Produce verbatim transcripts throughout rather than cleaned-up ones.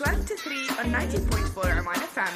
one to three on ninety point four Oman F M.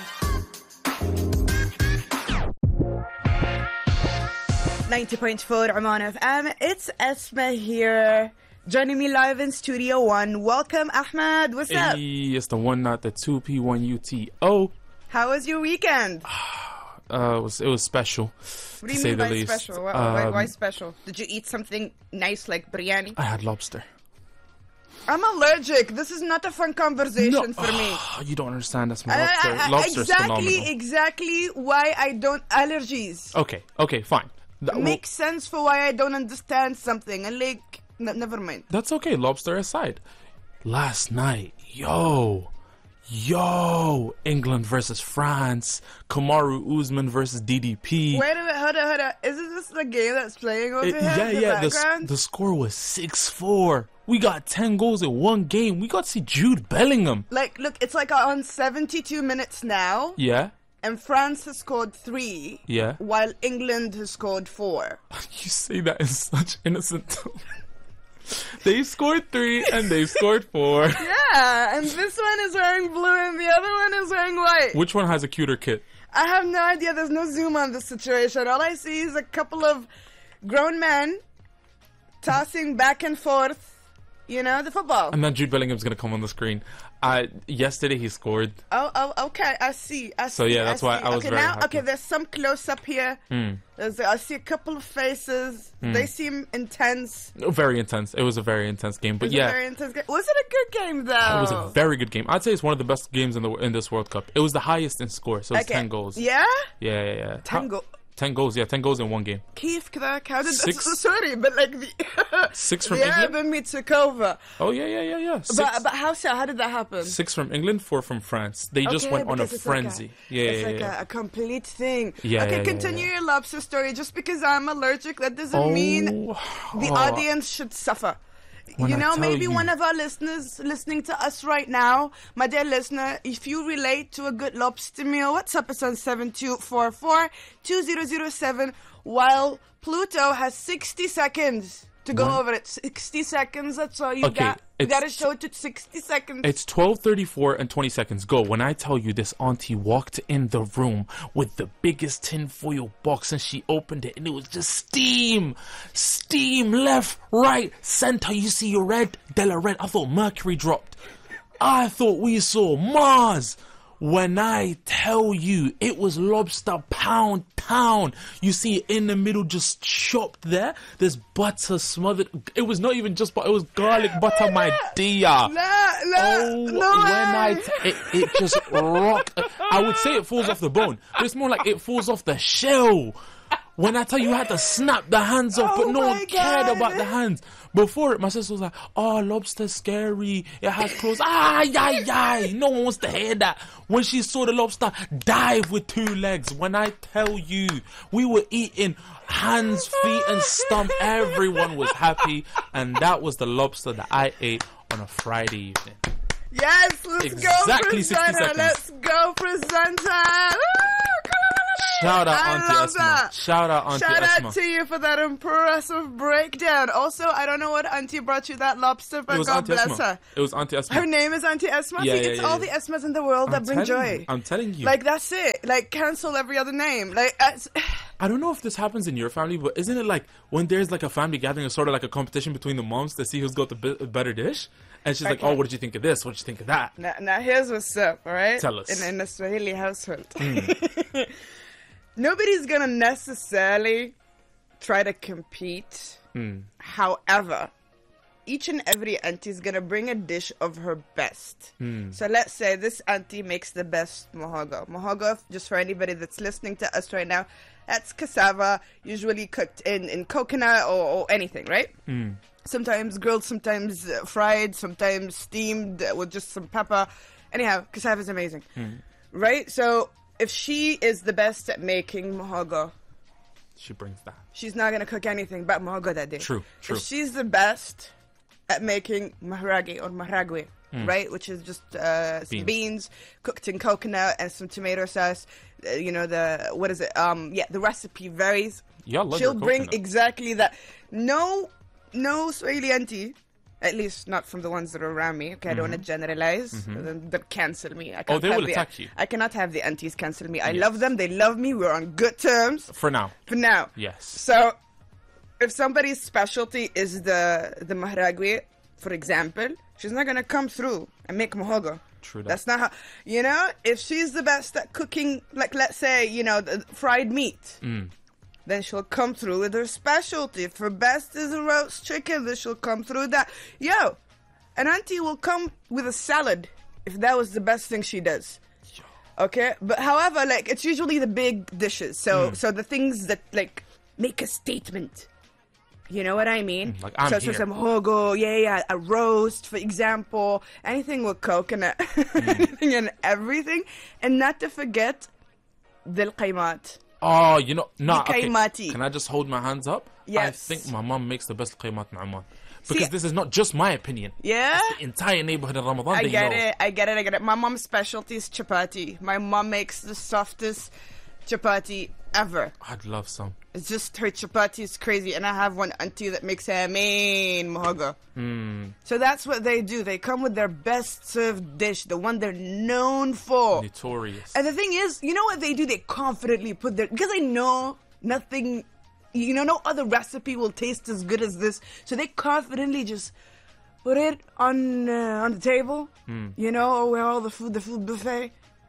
ninety point four Oman F M. It's Esma here. Joining me live in Studio One. Welcome, Ahmed. What's up? Hey, it's the one, not the two P one U T O. How was your weekend? Uh, it was it was special. What do you to say mean the by least. special? Why, Um, why, why special? Did you eat something nice like biryani? I had lobster. I'm allergic. This is not a fun conversation No. for me. You don't understand. That's my I- lobster. I- I- Lobster's exactly, phenomenal. exactly why I don't allergies. Okay, okay, fine. That, well, Makes sense for why I don't understand something. And like, n- never mind. that's okay. Lobster aside. Last night, yo, yo, England versus France. Kamaru Usman versus D D P. Wait a minute, hold on, hold on. Isn't this the game that's playing over It- here yeah, in the yeah. The, s- background? the score was six four. We got ten goals in one game. We got to see Jude Bellingham. Like, look, it's like on seventy-two minutes now, Yeah, and France has scored three, yeah. while England has scored four. You say that in such innocent tone. They scored three and they scored four. Yeah, and this one is wearing blue and the other one is wearing white. Which one has a cuter kit? I have no idea. There's no zoom on this situation. All I see is a couple of grown men tossing back and forth, you know, the football. And then Jude Bellingham's gonna come on the screen. Uh, yesterday he scored. Oh, oh, okay. I see. I see. So, yeah, that's I why see. I was okay, very now, happy. okay, there's some close up here. Mm. There's, I see a couple of faces. They seem intense. Very intense. It was a very intense game. But It was yeah, a very intense game. Was it a good game though? it was a very good game. I'd say it's one of the best games in the in this World Cup. It was the highest in score, so it's okay. ten goals. Yeah. Yeah, yeah, yeah. Ten How- goals. Ten goals. Yeah, ten goals in one game. Keith Krak, how did Six- that? Sorry, but like the Six from the England? Arab me took over. Oh yeah, yeah, yeah, yeah. Six, But but how so? How did that happen? six from England, four from France. They just Okay, went on a because it's like frenzy. a- yeah, it's yeah, like yeah. A, a complete thing. Yeah, okay, yeah, yeah, continue yeah. your lobster story. Just because I'm allergic, that doesn't Oh, mean the oh. audience should suffer. When you I know, tell maybe you- one of our listeners listening to us right now, my dear listener, if you relate to a good lobster meal, WhatsApp us on seven two four four two zero zero seven, while Pluto has sixty seconds to go One- over it. sixty seconds, that's all you Okay, got. You it's- gotta show it to sixty seconds. It's twelve thirty-four and twenty seconds. Go. When I tell you this auntie walked in the room with the biggest tinfoil box and she opened it and it was just steam. Steam left, right, center. You see your red, Della red. I thought Mercury dropped. I thought we saw Mars. When I tell you it was lobster pound town, you see it in the middle just chopped there. There's butter smothered. It was not even just butter, it was garlic butter, my dear. La, la, Oh, no when I way. t- it, it just rocked. I would say it falls off the bone, but it's more like it falls off the shell. When I tell you, I had to snap the hands off, Oh but no my one cared God. about the hands. Before it, my sister was like, "Oh, lobster's scary. It has claws." Ah, yay, yay. No one wants to hear that. When she saw the lobster dive with two legs, when I tell you, we were eating hands, feet, and stump. Everyone was happy, and that was the lobster that I ate on a Friday evening. Yes, let's Exactly go, sixty presenter. seconds. Let's go, presenter. Shout out I Auntie love Esma. that. Shout out Auntie Shout Esma. out to you for that impressive breakdown. Also, I don't know what auntie brought you that lobster, It but was God Auntie bless Esma. her. It was Auntie Esma. Her name is Auntie Esma. Yeah, See, yeah, it's yeah, all yeah. the Esmas in the world that I'm bring telling joy. you, I'm telling you. Like, that's it. Like, cancel every other name. Like, as, I don't know if this happens in your family, but isn't it like when there's like a family gathering, it's sort of like a competition between the moms to see who's got the bi- better dish? And she's like, Okay. "Oh, what did you think of this? What did you think of that?" now, now, here's what's up, all right? Tell us. In, in a Swahili household. Mm. Nobody's going to necessarily try to compete. Mm. However, each and every auntie is going to bring a dish of her best. Mm. So let's say this auntie makes the best mohogo. Mohogo, just for anybody that's listening to us right now, that's cassava, usually cooked in, in coconut or, or anything, right? Mm. Sometimes grilled, sometimes uh, fried, sometimes steamed uh, with just some pepper. Anyhow, cassava is amazing. Mm. Right? So if she is the best at making mohogo, She brings that. she's not going to cook anything but mohogo that day. True, true. If she's the best at making maharage or maharagwe, Mm. right, which is just uh, some Beans. beans cooked in coconut and some tomato sauce, uh, you know, the, what is it? Um, yeah, the recipe varies. Y'all love She'll your bring coconut. exactly that. No, no Swahili auntie, At least not from the ones that are around me. Okay, I don't want to generalize. Mm-hmm. Then they'll cancel me. I Oh, can't they have will the, attack you. I cannot have the aunties cancel me. I Yes. love them. They love me. We're on good terms For now. for now. Yes. So, if somebody's specialty is the the maharagwe, for example, she's not gonna come through and make muhogo. True that. That's not how. You know, if she's the best at cooking, like let's say, you know, the fried meat. Mm. Then she'll come through with her specialty. If her best is a roast chicken, then she'll come through that. Yo, an auntie will come with a salad if that was the best thing she does. Okay, but however, like it's usually the big dishes. So, Mm. so the things that like make a statement. You know what I mean? like, I'm so, here. so some hogo, yeah, yeah, a roast, for example, anything with coconut, Mm. anything and everything, and not to forget the qaimat. Oh, you know, no. Okay. Qaimati. Can I just hold my hands up? Yes. I think my mom makes the best qaimat ma'aman. Because See- this is not just my opinion. Yeah. The entire neighborhood in Ramadan, I they get know. it, I get it, I get it. My mom's specialty is chapati. My mom makes the softest chapati ever. I'd love some. It's just her chapati is crazy, and I have one auntie that makes a main muhogo. Mm. So that's what they do. They come with their best served dish, the one they're known for. Notorious. And the thing is, you know what they do? They confidently put their, because they know nothing, you know, no other recipe will taste as good as this. So they confidently just put it on uh, on the table, Mm. you know, or where all the food, the food buffet,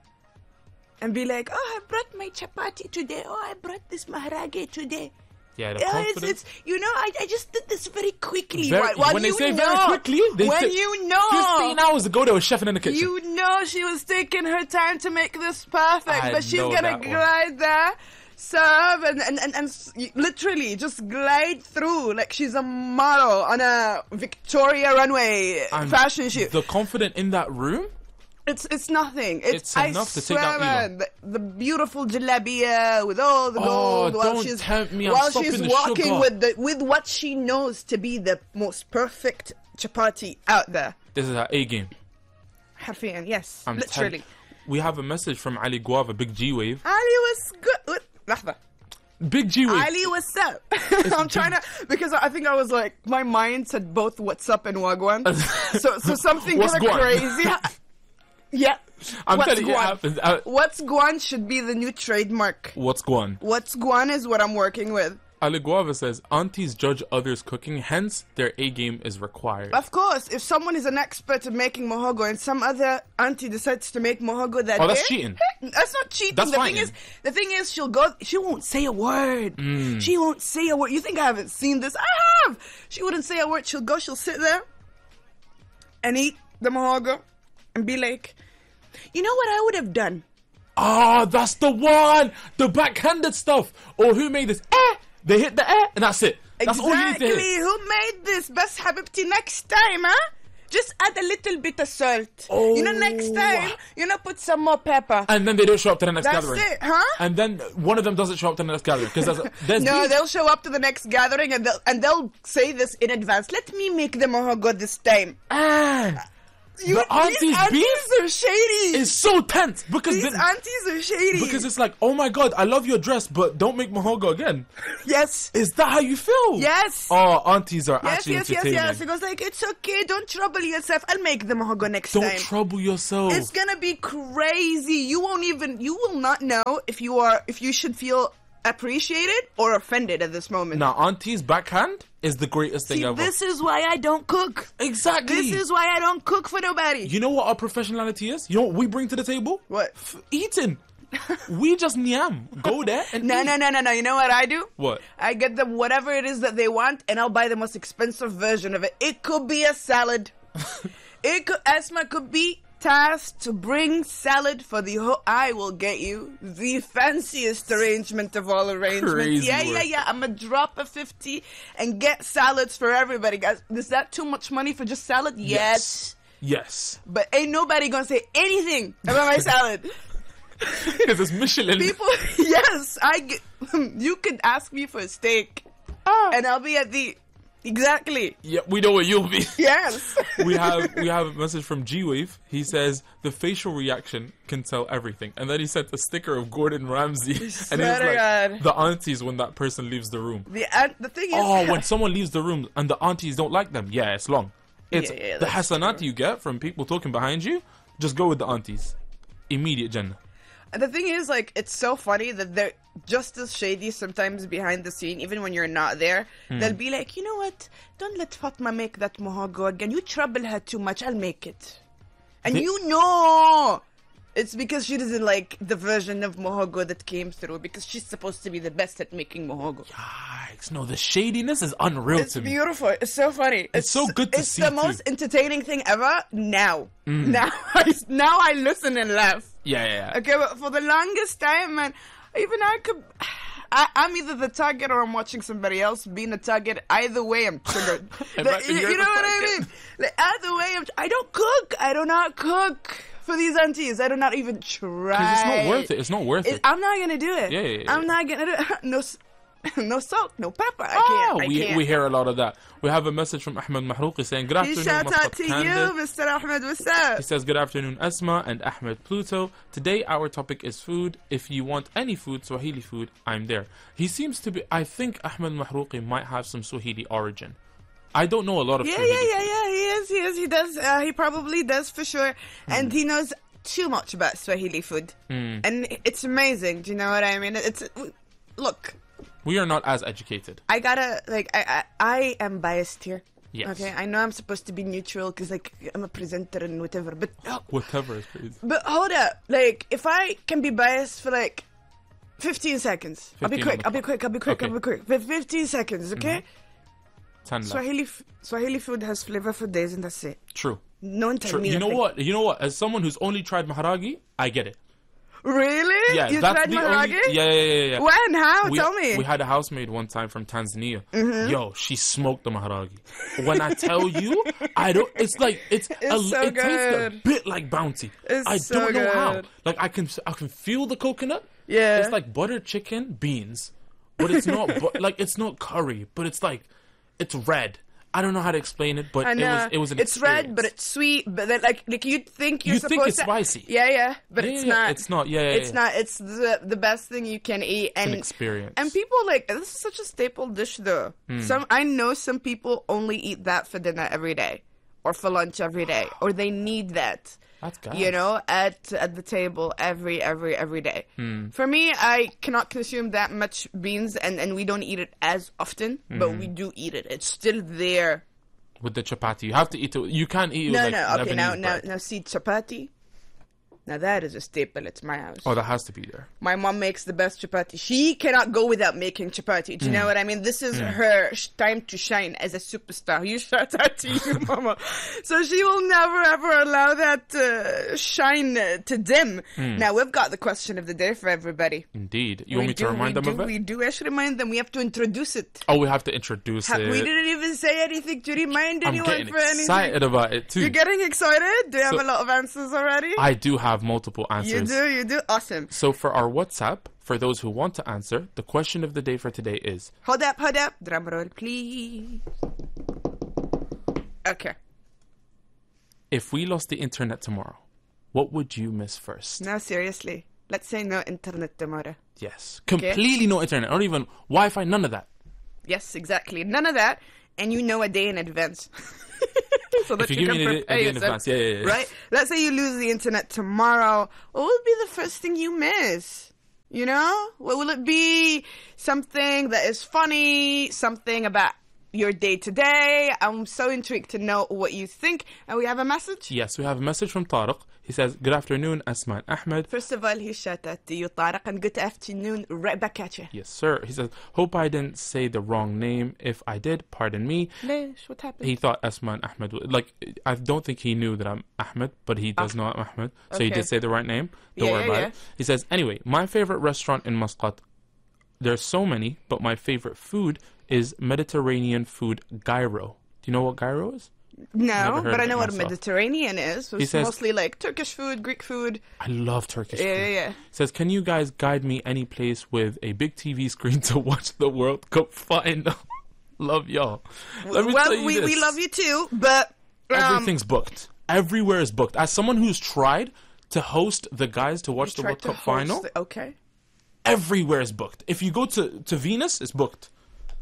and be like, oh, I brought my chapati today. Oh, I brought this maharage today. Yeah, the Yeah, it's, confidence. it's, you know, I, I just did this very quickly. Very- While- while when they you say know, very quickly, they when say you know, fifteen hours ago, they were chefing in the kitchen. you know she was taking her time to make this perfect, I but she's know gonna that one. glide there, serve, and, and, and, and s- y- literally just glide through like she's a model on a Victoria runway And fashion shoot. The confident in that room. It's it's nothing. It's, It's I enough to swear, take out man, the, the beautiful jalabiya with all the Oh, gold while don't she's tempt me, I'm while stopping she's the walking sugar. with the with what she knows to be the most perfect chapati out there. This is our A game. Harfiyan, yes, I'm literally. tell- we have a message from Ali Guava, Big G Wave. Ali was good. Wait, لحظة. Big G Wave. Ali, what's up? I'm trying to because I think I was like my mind said both what's up and wagwan. so so something What's kind of guan? crazy. Yeah. I'm what's telling you, it guan? happens. Uh, What's guan should be the new trademark. what's going? What's guan is what I'm working with. Ali Guava says, aunties judge others' cooking, hence their A game is required. Of course, if someone is an expert at making mohogo and some other auntie decides to make mohogo that Oh, day, that's cheating. that's not cheating. That's the fighting. thing is, the thing is, she'll go. She won't say a word. Mm. She won't say a word. You think I haven't seen this? I have. She wouldn't say a word. She'll go. She'll sit there and eat the mohogo and be like, you know what I would have done? Ah, that's the one! The backhanded stuff! Or who made this? Eh! They hit the eh, and that's it. That's exactly. all you need to hear. Who made this? Best habibti next time, huh? Just add a little bit of salt. Oh. You know, next time, you know, put some more pepper. And then they don't show up to the next That's gathering. it, huh? And then one of them doesn't show up to the next gathering. Because there's, there's No, beef. they'll show up to the next gathering and they'll and they'll say this in advance. Let me make the mohogo this time. Ah, You, the auntie's these aunties beef are shady. is so tense. Because, These then, aunties are shady. because it's like, oh my god, I love your dress, but don't make mohogo again. yes, Is that how you feel? yes. Oh, aunties are Yes, actually yes, yes, entertaining. yes. It goes like, it's okay, don't trouble yourself. I'll make the mohogo next Don't time. trouble yourself. It's gonna be crazy. You won't even. You will not know if you are. If you should feel appreciated or offended at this moment. Now, auntie's backhand is the greatest thing See, ever. this is why I don't cook. Exactly. This is why I don't cook for nobody. You know what our professionality is? You know what we bring to the table? What? F- eating. We just nyam. Go there and No, eat. no, no, no, no. You know what I do? What? I get them whatever it is that they want, and I'll buy the most expensive version of it. It could be a salad. It could, Esma could be tasked to bring salad for the whole. I will get you the fanciest arrangement of all arrangements. Crazy yeah, yeah, work. yeah. I'm gonna drop a fifty and get salads for everybody, guys. Is that too much money for just salad? Yes. Yes. But ain't nobody gonna say anything about my salad. Because it's Michelin. People, yes, I get. You could ask me for a steak, and I'll be at the exactly. Yeah, we know where you'll be. Yes. we have we have a message from G Wave. He says the facial reaction can tell everything, and then he sent a sticker of Gordon Ramsay, and he was swear to like, God. the aunties when that person leaves the room. The uh, the thing is, Oh, when someone leaves the room and the aunties don't like them, yeah, it's long. It's Yeah, yeah, the that's hasanat true. you get from people talking behind you. Just go with the aunties. Immediate Jannah. And the thing is, like, it's so funny that they're just as shady sometimes behind the scene, even when you're not there. Hmm. They'll be like, you know what? Don't let Fatma make that muhogo again. You trouble her too much. I'll make it. And They- you know it's because she doesn't like the version of muhogo that came through, because she's supposed to be the best at making muhogo. Yikes. No, the shadiness is unreal It's to me. beautiful. It's so funny. It's, so good to it's see, the too. most entertaining thing ever. Now, Mm. now, I, now I listen and laugh. Yeah, yeah, yeah. Okay, but for the longest time, man, even I could. I, I'm either the target or I'm watching somebody else being a target. Either way, I'm triggered. And Like, right, you, you're you know the what I target. mean? Like, either way, I'm, I don't cook. I do not cook for these aunties. I do not even try. Because it's not worth it. It's not worth It- it. I'm not gonna do it. Yeah, yeah, yeah. I'm not gonna do it. No, s- no salt, no pepper. I Ah, can't. I we, can't. we hear a lot of that. We have a message from Ahmed Mahrouqi saying, good Huge afternoon, shout out Muscat to Candid." you, Mister Ahmed. What's up? He says, good afternoon, Asma and Ahmed Pluto. Today, our topic is food. If you want any food, Swahili food, I'm there. He seems to be, I think Ahmed Mahrouqi might have some Swahili origin. I don't know a lot of Yeah, Swahili yeah, yeah, food. yeah. He is. He is. He does. Uh, he probably does for sure. And he knows too much about Swahili food, and it's amazing. Do you know what I mean? It's look. We are not as educated. I gotta like. I I, I am biased here. Yes. Okay. I know I'm supposed to be neutral because like I'm a presenter and whatever. But Whatever is crazy. but hold up. Like if I can be biased for like fifteen seconds, I'll be fifteen on quick. the I'll be clock. quick. I'll be quick. Okay. I'll be quick. For fifteen seconds. Okay. Ten left. Swahili f- Swahili food has flavor for days, and that's it. True. No one tell True. me You know nothing. what? You know what? As someone who's only tried maharagi, I get it. Really? Yeah, You that's tried the maharagi? only. Yeah, yeah, yeah, yeah. When? How? We, Tell me. we had a housemaid one time from Tanzania. Yo, she smoked the maharagi. When I tell you, I don't. It's like it's. It's a, so it tastes good. a bit like Bounty. It's I so don't know how. good. Like I can, I can feel the coconut. Yeah. It's like butter chicken beans, but it's not. bu- like it's not curry, but it's like, it's red. I don't know how to explain it, but I it know. was. It was an It's red, experience. but it's sweet. But then, like, like you'd think you're You supposed think it's to. spicy. Yeah, yeah. But Yeah, it's yeah, not. it's not, yeah, yeah, It's yeah. not. It's the the best thing you can eat. It's And an experience. and people like this is such a staple dish though. Hmm. Some I know some people only eat that for dinner every day, or for lunch every day, or they need that. That's gas. You know, at at the table every every every day. Hmm. For me, I cannot consume that much beans, and and we don't eat it as often, but Hmm. we do eat it. It's still there. With the chapati, you have to eat it. You can't eat it No, with like no, okay, Lebanese now, now, bread. now, see, chapati. Now that is a staple at my house. Oh, that has to be there. My mom makes the best chapati. She cannot go without making chapati. Do you Mm. know what I mean? This is her sh- time to shine as a superstar. You shout out to you, mama. So she will never ever allow that uh, shine uh, to dim. Mm. Now we've got the question of the day for everybody. Indeed. You we want me do, to remind we them do, of it? We do. I should remind them. We have to introduce it. Oh, we have to introduce Ha- it. we didn't even say anything to remind I'm anyone getting for anything. excited about it too. You're getting excited? Do you have So- a lot of answers already? I do have multiple answers. You do, you do. Awesome. So for our WhatsApp, for those who want to answer, the question of the day for today is: Hold up, hold up. Drum roll, please. Okay. if we lost the internet tomorrow, what would you miss first? No, seriously. Let's say no internet tomorrow. Yes, completely no internet, not even Wi-Fi, none of that. Yes, exactly. None of that. And you know a day in advance. So that If you give can me a day- a prepare day in yourself, advance, yeah, yeah, yeah. Right? Let's say you lose the internet tomorrow. What would be the first thing you miss? You know? What will it be? Something that is funny, something about your day to day. I'm so intrigued to know what you think. And we have a message? Yes, we have a message from Tariq. He says, good afternoon, Asma and Ahmed. First of all, he shout out to you, Tariq, and good afternoon, right back at you. Yes, sir. He says, hope I didn't say the wrong name. If I did, pardon me. Leish, what happened? He thought Asma and Ahmed. would- Like, I don't think he knew that I'm Ahmed, but he does know I'm Ahmed. So he Okay. did say the right name. Don't Yeah, worry yeah, about yeah. it. He says, anyway, my favorite restaurant in Muscat, there's so many, but my favorite food is Mediterranean food gyro. Do you know what gyro is? No, Never heard but of I it know what myself. Mediterranean is. So He it's says- mostly like Turkish food, Greek food. I love Turkish Yeah, food. yeah, yeah. Says, can you guys guide me any place with a big T V screen to watch the World Cup final? Love y'all. Let me well, tell you we, we this. love you too, but um, Everything's booked. Everywhere is booked. As someone who's tried to host the guys to watch the tried World to Cup host final, the- okay. everywhere is booked. If you go to, to Venus, it's booked.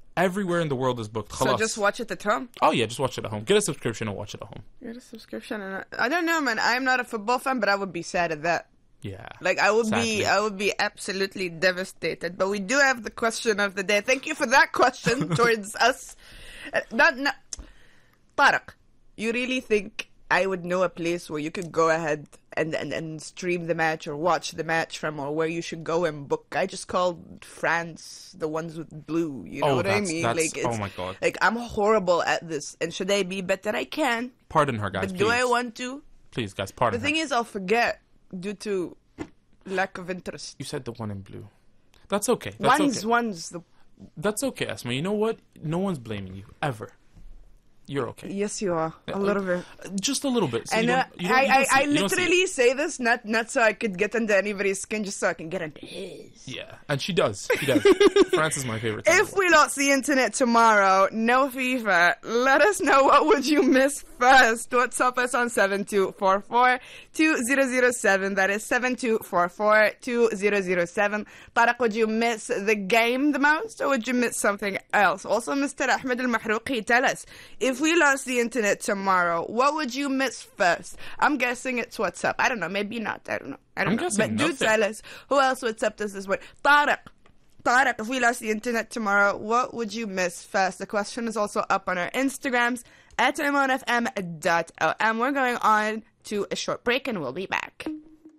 Everywhere in the world is booked. So Khalas. just watch it at home. Oh yeah, just watch it at home. Get a subscription and watch it at home. Get a subscription. And I, I don't know, man. I'm not a football fan, but I would be sad at that. Yeah. Like I would Sadly. be, I would be absolutely devastated. But we do have the question of the day. Thank you for that question towards us. Uh, not, not, Tariq, you really think I would know a place where you could go ahead and, and, and stream the match or watch the match from, or where you should go and book? I just called France the ones with blue. You know Oh, what I that's- mean? that's- Like, it's, oh my God. Like I'm horrible at this, and should I be better? I can. Pardon her, guys. But please. do I want to? Please, guys, pardon The thing her. is, I'll forget due to lack of interest. You said the one in blue. That's okay. That's One's okay. one's the That's okay, Asma. You know what? No one's blaming you ever. You're okay. yes, you are a little bit. Just a little bit. So And you uh, don't, you don't, I, you I, don't see I it. You don't see it. literally say this not not so I could get under anybody's skin, just so I can get under his. Yeah, and she does. She does. France is my favorite. team. If we lost the internet tomorrow, no FIFA, let us know what would you miss first. WhatsApp us on seven two four four two zero zero seven. That is seven two four four two zero zero seven. Tariq, would you miss the game the most, or would you miss something else? Also, Mister Ahmed Al-Mahrouqi, tell us, if we lost the internet tomorrow, what would you miss first? I'm guessing it's WhatsApp. I don't know. Maybe not. I don't know. I don't I'm know. guessing But do nothing. tell us, who else WhatsApped us this way? Tariq. Tariq, if we lost the internet tomorrow, what would you miss first? The question is also up on our Instagrams at Ramon F M dot O M. We're going on to a short break and we'll be back.